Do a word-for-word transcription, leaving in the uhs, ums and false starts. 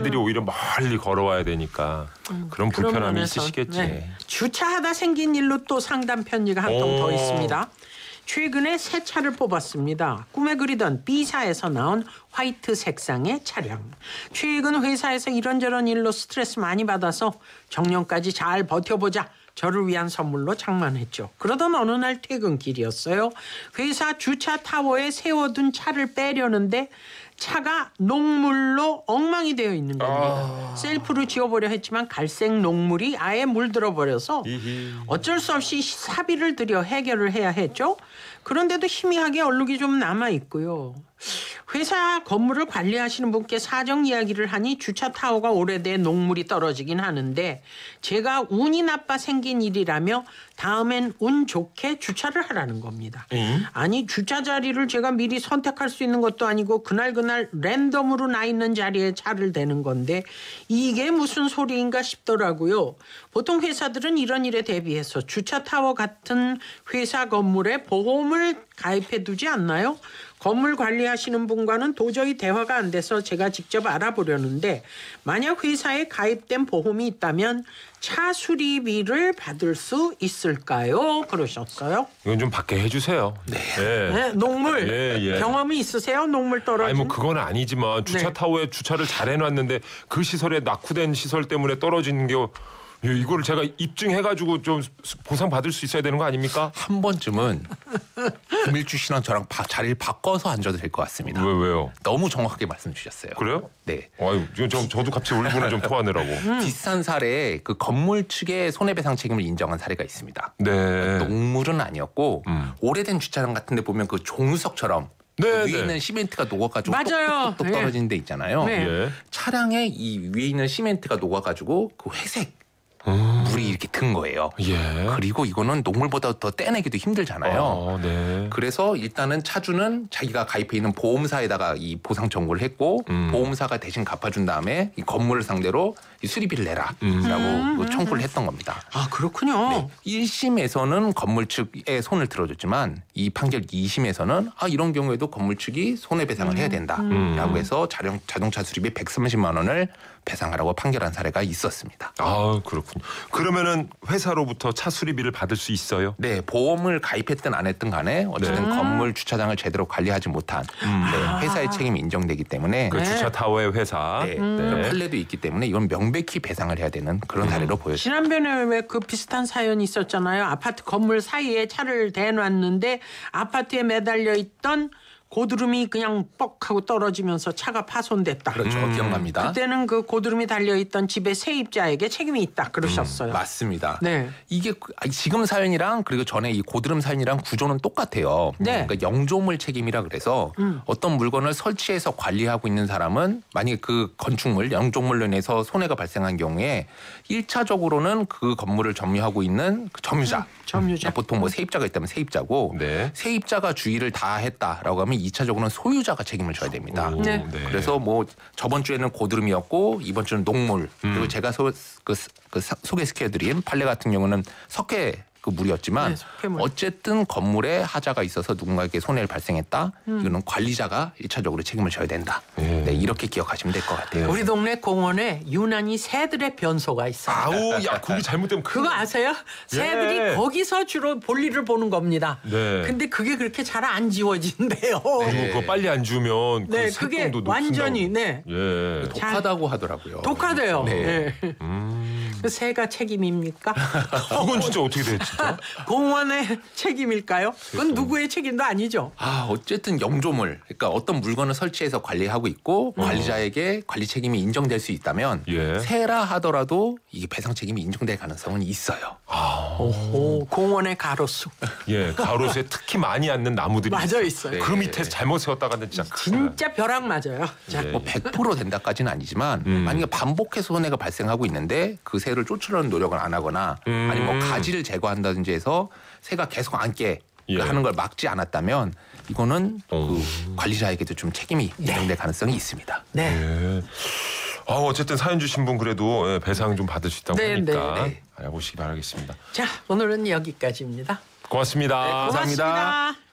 회사들이 음. 오히려 멀리 걸어와야 되니까 음, 그런 불편함이 면에서, 있으시겠지. 네. 주차하다 생긴 일로 또 상담 편지가 한 통 더 있습니다. 최근에 새 차를 뽑았습니다. 꿈에 그리던 B사에서 나온 화이트 색상의 차량. 최근 회사에서 이런저런 일로 스트레스 많이 받아서 정년까지 잘 버텨보자. 저를 위한 선물로 장만했죠. 그러던 어느 날 퇴근길이었어요. 회사 주차 타워에 세워둔 차를 빼려는데 차가 녹물로 엉망이 되어 있는 겁니다. 아... 셀프로 지워보려 했지만 갈색 녹물이 아예 물들어 버려서 어쩔 수 없이 사비를 들여 해결을 해야 했죠. 그런데도 희미하게 얼룩이 좀 남아있고요. 회사 건물을 관리하시는 분께 사정 이야기를 하니 주차 타워가 오래돼 녹물이 떨어지긴 하는데 제가 운이 나빠 생긴 일이라며 다음엔 운 좋게 주차를 하라는 겁니다. 응? 아니 주차 자리를 제가 미리 선택할 수 있는 것도 아니고 그날그날 랜덤으로 나 있는 자리에 차를 대는 건데 이게 무슨 소리인가 싶더라고요. 보통 회사들은 이런 일에 대비해서 주차 타워 같은 회사 건물에 보험을 가입해 두지 않나요? 건물 관리하시는 분과는 도저히 대화가 안 돼서 제가 직접 알아보려는데 만약 회사에 가입된 보험이 있다면 차 수리비를 받을 수 있을까요? 그러셨어요. 이건 좀 받게 해주세요. 네. 네. 네. 녹물 예, 예. 경험이 있으세요? 녹물 떨어진? 아니 뭐 그건 아니지만 주차 네. 타워에 주차를 잘 해놨는데 그 시설에 낙후된 시설 때문에 떨어지는 게 이거를 제가 입증해가지고 좀 보상 받을 수 있어야 되는 거 아닙니까? 한 번쯤은 김일주 씨랑 저랑 바, 자리를 바꿔서 앉아도 될 것 같습니다. 왜 왜요? 너무 정확하게 말씀 주셨어요. 그래요? 네. 아유, 저, 저도 갑자기 울분을 좀 토하느라고. 음. 비슷한 사례에 그 건물 측의 손해배상 책임을 인정한 사례가 있습니다. 네. 녹물은 아니었고 음. 오래된 주차장 같은데 보면 그 종유석처럼 네, 위에 네. 있는 시멘트가 녹아가지고 맞아요. 똑똑똑 떨어지는 데 있잖아요. 네. 예. 차량에 이 위에 있는 시멘트가 녹아가지고 그 회색 음. 물이 이렇게 든 거예요. 예. 그리고 이거는 녹물보다 더 떼내기도 힘들잖아요. 아, 네. 그래서 일단은 차주는 자기가 가입해 있는 보험사에다가 이 보상 청구를 했고 음. 보험사가 대신 갚아준 다음에 이 건물을 상대로 이 수리비를 내라라고 음. 청구를 했던 겁니다. 아 그렇군요. 네. 일 심에서는 건물 측에 손을 들어줬지만 이 판결 이 심에서는 아 이런 경우에도 건물 측이 손해배상을 음. 해야 된다라고 해서 자동, 자동차 수리비 백삼십만 원을 배상하라고 판결한 사례가 있었습니다. 아 그렇군요. 그러면은 회사로부터 차 수리비를 받을 수 있어요? 네, 보험을 가입했든 안 했든 간에 어쨌든 네. 건물 주차장을 제대로 관리하지 못한 음. 네, 회사의 책임이 인정되기 때문에 그 네. 주차 타워의 회사 네, 네. 판례도 있기 때문에 이건 명백히 배상을 해야 되는 그런 사례로 음. 보여집니다. 지난번에 왜 그 비슷한 사연이 있었잖아요. 아파트 건물 사이에 차를 대놨는데 아파트에 매달려 있던 고드름이 그냥 뻑 하고 떨어지면서 차가 파손됐다. 그렇죠. 음. 기억납니다. 그때는 그 고드름이 달려있던 집의 세입자에게 책임이 있다 그러셨어요. 음, 맞습니다. 네. 이게 지금 사연이랑 그리고 전에 이 고드름 사연이랑 구조는 똑같아요. 네. 그러니까 영조물 책임이라 그래서 음. 어떤 물건을 설치해서 관리하고 있는 사람은 만약에 그 건축물, 영조물로 인해서 손해가 발생한 경우에 일 차적으로는 그 건물을 점유하고 있는 그 점유자. 음. 점유자. 보통 뭐 세입자가 있다면 세입자고 네. 세입자가 주의를 다 했다라고 하면 이 차적으로는 소유자가 책임을 져야 됩니다. 오, 네. 네. 그래서 뭐 저번 주에는 고드름이었고 이번 주는 녹물 음. 그리고 제가 소, 그, 그 소개시켜드린 판례 같은 경우는 석회 그 물이었지만 네, 어쨌든 건물에 하자가 있어서 누군가에게 손해를 발생했다. 음. 이거는 관리자가 일차적으로 책임을 져야 된다. 네. 네, 이렇게 기억하시면 될 것 같아요. 우리 동네 공원에 유난히 새들의 변소가 있어요. 아우, 야, 거기 잘못되면 그거 아세요? 새들이 예. 거기서 주로 볼일을 보는 겁니다. 네. 근데 그게 그렇게 잘 안 지워진대요. 네. 그거 빨리 안 주면 네, 그 그게 색동도 완전히 높은다고. 네. 예. 독하다고 하더라고요. 독하대요. 네. 네. 음. 그 새가 책임입니까? 그건 진짜 어떻게 돼, 진짜? 공원의 책임일까요? 그건 누구의 책임도 아니죠. 아, 어쨌든 영조물, 그러니까 어떤 물건을 설치해서 관리하고 있고 음. 관리자에게 관리 책임이 인정될 수 있다면 예. 새라 하더라도 이게 배상 책임이 인정될 가능성은 있어요. 아. 오, 공원의 가로수. 예, 가로수에 특히 많이 앉는 나무들이 맞아 있어요. 그 밑에서 잘못 세웠다가는 진짜 진짜 벼락 맞아요. 자, 예. 뭐 백 퍼센트 된다까지는 아니지만 음. 만약에 반복해서 손해가 발생하고 있는데 그 새를 쫓으려는 노력을 안 하거나 음. 아니면 뭐 가지를 제거한다든지 해서 새가 계속 앉게 예. 하는 걸 막지 않았다면 이거는 오. 그 관리자에게도 좀 책임이 인정될 가능성이 있습니다. 네. 예. 아, 어쨌든 사연 주신 분 그래도 예, 배상 좀 받을 수 있다고 네, 하니까 네, 네. 알아보시기 바라겠습니다. 자, 오늘은 여기까지입니다. 고맙습니다. 네, 고맙습니다. 감사합니다.